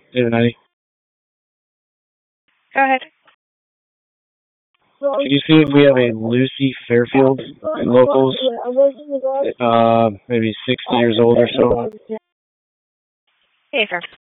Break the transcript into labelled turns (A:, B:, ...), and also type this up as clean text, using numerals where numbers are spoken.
A: Hey, Renee.
B: Go ahead.
A: Can you see if we have a Lucy Fairfield in locals? Maybe 60 years old or so.
B: Hey, sir.